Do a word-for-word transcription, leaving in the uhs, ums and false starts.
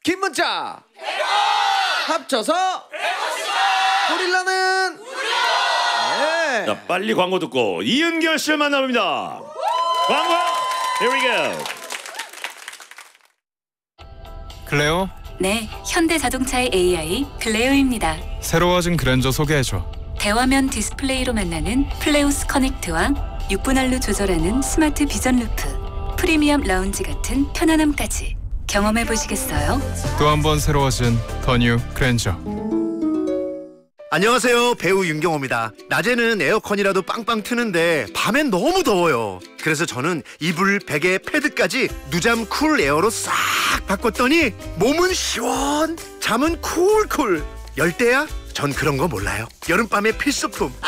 긴 문자 합쳐서 고릴라는 네. 자, 빨리 광고 듣고 이은결 씨를 만나봅니다. 광고, here we go. 클레오? 네, 현대자동차의 에이아이 클레오입니다. 새로워진 그랜저 소개해줘. 대화면 디스플레이로 만나는 플레우스 커넥트와 육 분할로 조절하는 스마트 비전 루프, 프리미엄 라운지 같은 편안함까지 경험해 보시겠어요? 또 한 번 새로워진 더 뉴 그랜저. 안녕하세요, 배우 윤경호입니다. 낮에는 에어컨이라도 빵빵 트는데 밤엔 너무 더워요. 그래서 저는 이불, 베개, 패드까지 누잠 쿨 에어로 싹 바꿨더니 몸은 시원, 잠은 쿨쿨. 열대야? 전 그런 거 몰라요. 여름밤의 필수품